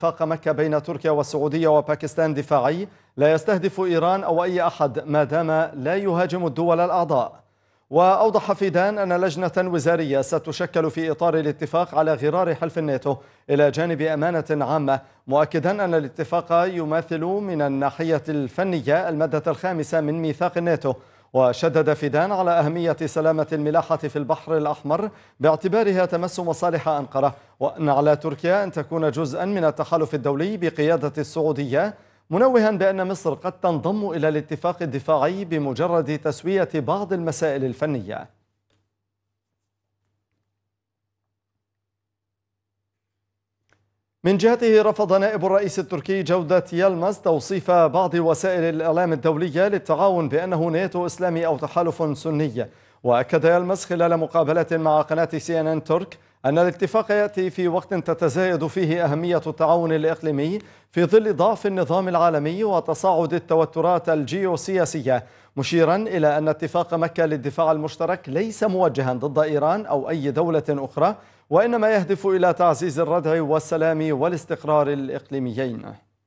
اتفاق مكة بين تركيا والسعودية وباكستان دفاعي لا يستهدف إيران أو أي أحد ما دام لا يهاجم الدول الأعضاء. وأوضح فيدان أن لجنة وزارية ستشكل في إطار الاتفاق على غرار حلف الناتو إلى جانب أمانة عامة، مؤكدا أن الاتفاق يماثل من الناحية الفنية المادة الخامسة من ميثاق الناتو. وشدد فيدان على أهمية سلامة الملاحة في البحر الأحمر باعتبارها تمس مصالح أنقرة، وأن على تركيا أن تكون جزءا من التحالف الدولي بقيادة السعودية، منوها بأن مصر قد تنضم إلى الاتفاق الدفاعي بمجرد تسوية بعض المسائل الفنية. من جهته رفض نائب الرئيس التركي جودة يلمز توصيف بعض وسائل الإعلام الدولية للتعاون بأنه ناتو إسلامي أو تحالف سني. وأكد يلمز خلال مقابلة مع قناة CNN ترك أن الاتفاق يأتي في وقت تتزايد فيه أهمية التعاون الإقليمي في ظل ضعف النظام العالمي وتصاعد التوترات الجيوسياسية، مشيرا إلى أن اتفاق مكة للدفاع المشترك ليس موجها ضد إيران أو أي دولة أخرى، وإنما يهدف إلى تعزيز الردع والسلام والاستقرار الإقليميين.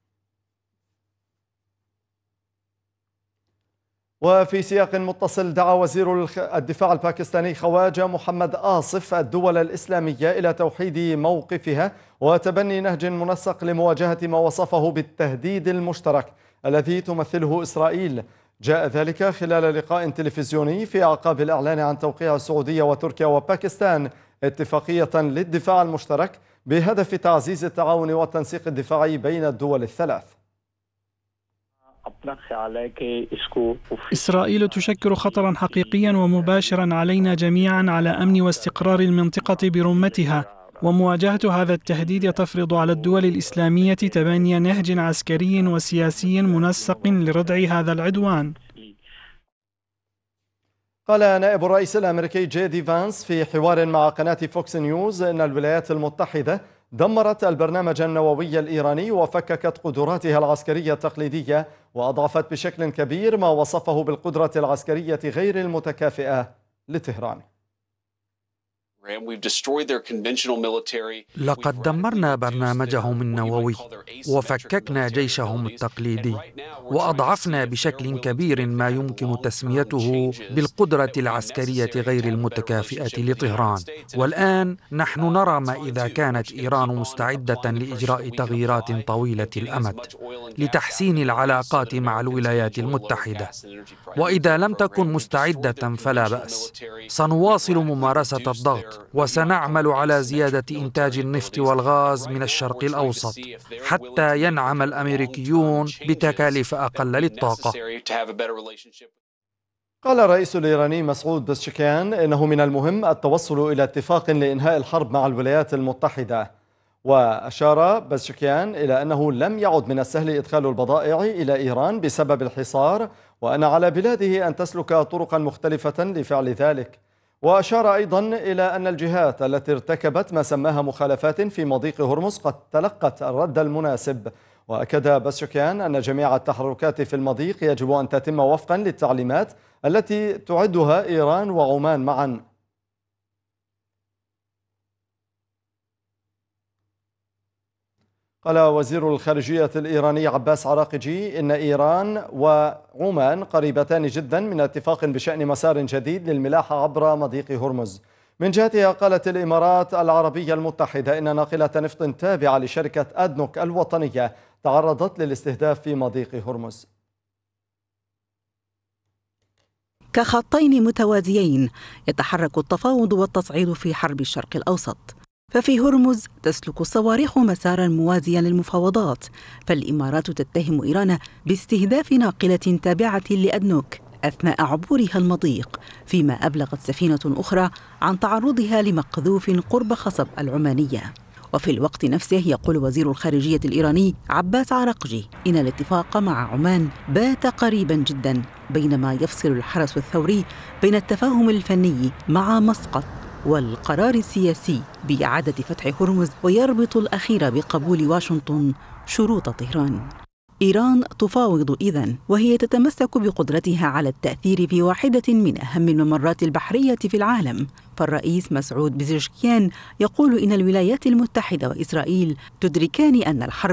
وفي سياق متصل، دعا وزير الدفاع الباكستاني خواجة محمد آصف الدول الإسلامية إلى توحيد موقفها وتبني نهج منسق لمواجهة ما وصفه بالتهديد المشترك الذي تمثله إسرائيل. جاء ذلك خلال لقاء تلفزيوني في أعقاب الإعلان عن توقيع السعودية وتركيا وباكستان اتفاقية للدفاع المشترك بهدف تعزيز التعاون والتنسيق الدفاعي بين الدول الثلاث. إسرائيل تشكل خطرا حقيقيا ومباشرا علينا جميعا على أمن واستقرار المنطقة برمتها، ومواجهة هذا التهديد تفرض على الدول الإسلامية تبني نهج عسكري وسياسي منسق لردع هذا العدوان. قال نائب الرئيس الأمريكي جي دي فانس في حوار مع قناة فوكس نيوز أن الولايات المتحدة دمرت البرنامج النووي الإيراني وفككت قدراتها العسكرية التقليدية، وأضعفت بشكل كبير ما وصفه بالقدرة العسكرية غير المتكافئة لطهران. لقد دمرنا برنامجهم النووي وفككنا جيشهم التقليدي، وأضعفنا بشكل كبير ما يمكن تسميته بالقدرة العسكرية غير المتكافئة لطهران. والآن نحن نرى ما إذا كانت إيران مستعدة لإجراء تغييرات طويلة الأمد لتحسين العلاقات مع الولايات المتحدة، وإذا لم تكن مستعدة فلا بأس، سنواصل ممارسة الضغط وسنعمل على زيادة إنتاج النفط والغاز من الشرق الأوسط حتى ينعم الأمريكيون بتكاليف أقل للطاقة. قال الرئيس الإيراني مسعود بزشكيان إنه من المهم التوصل إلى اتفاق لإنهاء الحرب مع الولايات المتحدة. وأشار بزشكيان إلى أنه لم يعد من السهل إدخال البضائع إلى إيران بسبب الحصار، وأن على بلاده أن تسلك طرقا مختلفة لفعل ذلك. وأشار أيضا إلى أن الجهات التي ارتكبت ما سماها مخالفات في مضيق هرمز قد تلقت الرد المناسب. وأكد بزشكيان أن جميع التحركات في المضيق يجب أن تتم وفقا للتعليمات التي تعدها إيران وعمان معا. قال وزير الخارجية الإيراني عباس عراقجي إن إيران وعمان قريبتان جدا من اتفاق بشأن مسار جديد للملاحة عبر مضيق هرمز. من جهتها قالت الإمارات العربية المتحدة إن ناقلة نفط تابعة لشركة أدنوك الوطنية تعرضت للاستهداف في مضيق هرمز. كخطين متوازيين يتحرك التفاوض والتصعيد في حرب الشرق الأوسط، ففي هرمز تسلك الصواريخ مسارا موازيا للمفاوضات، فالإمارات تتهم إيران باستهداف ناقلة تابعة لأدنوك أثناء عبورها المضيق، فيما أبلغت سفينة أخرى عن تعرضها لمقذوف قرب خصب العمانية. وفي الوقت نفسه يقول وزير الخارجية الإيراني عباس عراقجي إن الاتفاق مع عمان بات قريبا جدا، بينما يفصل الحرس الثوري بين التفاهم الفني مع مسقط والقرار السياسي بإعادة فتح هرمز، ويربط الأخير بقبول واشنطن شروط طهران. إيران تفاوض إذن، وهي تتمسك بقدرتها على التأثير في واحدة من أهم الممرات البحرية في العالم. فالرئيس مسعود بزشكيان يقول إن الولايات المتحدة وإسرائيل تدركان أن الحرب